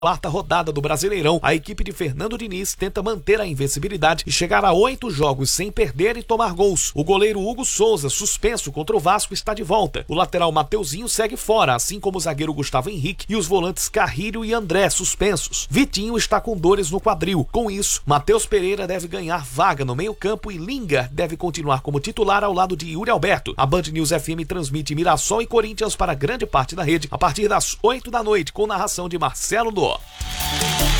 quarta rodada do Brasileirão, a equipe de Fernando Diniz tenta manter a invencibilidade e chegar a 8 jogos sem perder e tomar gols. O goleiro Hugo Souza, suspenso contra o Vasco, está de volta. O lateral Mateuzinho segue fora, assim como o zagueiro Gustavo Henrique e os volantes Carrilho e André, suspensos. Vitinho está com dores no quadril. Com isso, Matheus Pereira deve ganhar vaga no meio-campo e Linga deve continuar como titular ao lado de Yuri Alberto. A Band News FM transmite Mirassol e Corinthians para grande parte da rede a partir das 8 da noite, com narração de Marcelo Dó.